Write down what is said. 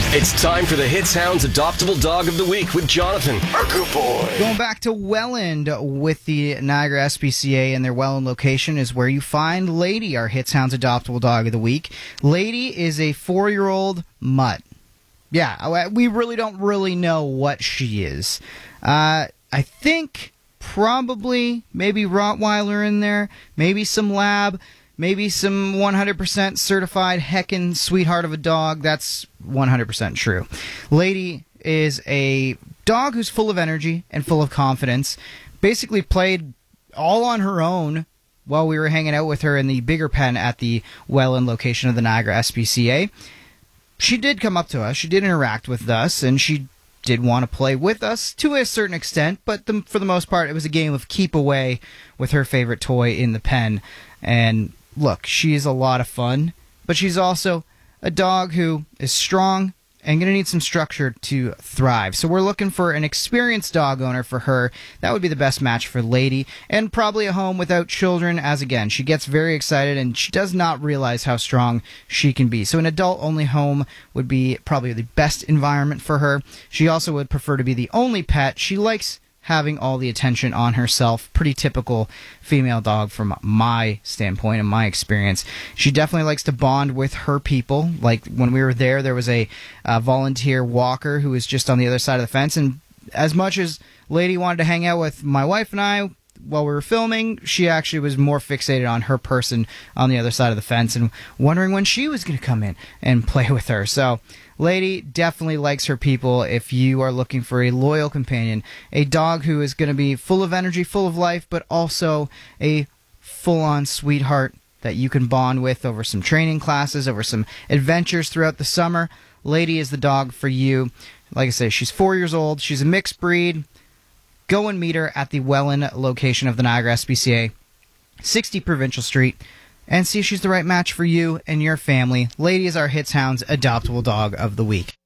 It's time for the Hits Hounds Adoptable Dog of the Week with Jonathan, our good boy. Going back to Welland with the Niagara SPCA and their Welland location is where you find Lady, our Hits Hounds Adoptable Dog of the Week. Lady is a 4-year-old mutt. Yeah, we really don't know what she is. I think probably maybe Rottweiler in there, maybe some Lab, maybe some 100% certified heckin' sweetheart of a dog. That's 100% true. Lady is a dog who's full of energy and full of confidence. Basically played all on her own while we were hanging out with her in the bigger pen at the Welland location of the Niagara SPCA. She did come up to us, she did interact with us, and she did want to play with us to a certain extent, but for the most part, it was a game of keep away with her favorite toy in the pen. And look, she is a lot of fun, but she's also a dog who is strong and going to need some structure to thrive. So we're looking for an experienced dog owner for her. That would be the best match for Lady, and probably a home without children, as again, she gets very excited and she does not realize how strong she can be. So an adult-only home would be probably the best environment for her. She also would prefer to be the only pet. She likes having all the attention on herself. Pretty typical female dog from my standpoint and my experience. She definitely likes to bond with her people. Like when we were there was a volunteer walker who was just on the other side of the fence, and as much as Lady wanted to hang out with my wife and I while we were filming, she actually was more fixated on her person on the other side of the fence and wondering when she was going to come in and play with her. So Lady definitely likes her people. If you are looking for a loyal companion, a dog who is going to be full of energy, full of life, but also a full-on sweetheart that you can bond with over some training classes, over some adventures throughout the summer, Lady is the dog for you. Like I say, she's 4 years old. She's a mixed breed. Go and meet her at the Welland location of the Niagara SPCA, 60 Provincial Street, and see if she's the right match for you and your family. Lady is our Hits Hounds Adoptable Dog of the Week.